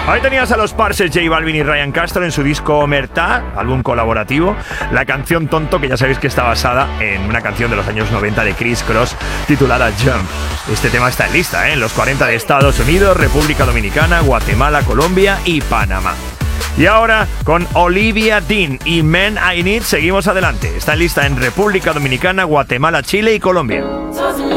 Ahí tenías a los Parcels, J Balvin y Ryan Castro en su disco Omertà, álbum colaborativo. La canción Tonto, que ya sabéis que está basada en una canción de los años 90 de Criss Cross titulada Jump. Este tema está en lista, en los 40 de Estados Unidos, República Dominicana, Guatemala, Colombia y Panamá. Y ahora, con Olivia Dean y Men I Need, seguimos adelante. Está en lista en República Dominicana, Guatemala, Chile y Colombia.